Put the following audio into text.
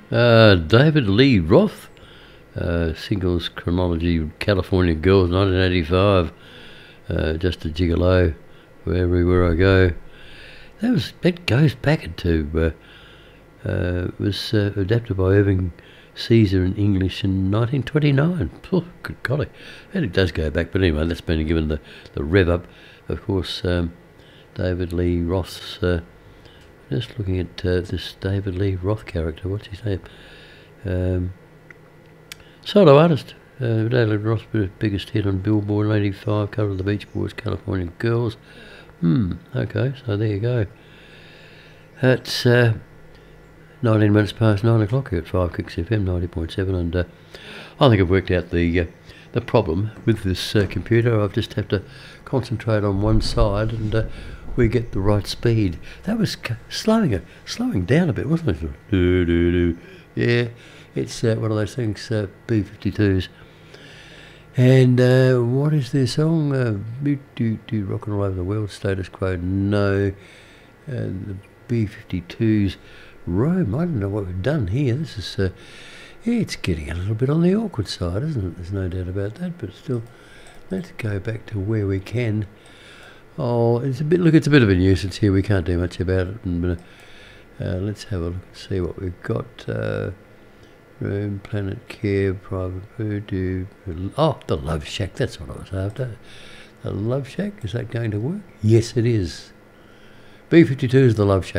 David Lee Roth, singles chronology, California Girls, 1985. Just a gigolo, everywhere I go. That goes back into. Was adapted by Irving Caesar in English in 1929. Oh, good golly, and it does go back. But anyway, that's been given the rev up. Of course, David Lee Roth's. Just looking at this David Lee Roth character. What's his name? Solo artist. David Lee Roth's biggest hit on Billboard in '85. Cover of the Beach Boys' California Girls. Okay, so there you go. That's 19 minutes past 9 o'clock here at 5 Kicks FM 90.7, and I think I've worked out the problem with this computer. I've just have to concentrate on one side, and we get the right speed. That was slowing down a bit, wasn't it? Yeah, it's one of those things, B-52s. And what is their song? Rockin' All Over the World, Status Quo. No, the B-52s. Rome, I don't know what we've done here. This is, it's getting a little bit on the awkward side, isn't it? There's no doubt about that, but still, let's go back to where we can. Oh, it's a bit of a nuisance here. We can't do much about it. And, let's have a look and see what we've got. Room, Planet Care, Private Voodoo. Oh, the Love Shack, that's what I was after. The Love Shack, is that going to work? Yes, it is. B-52 is the Love Shack.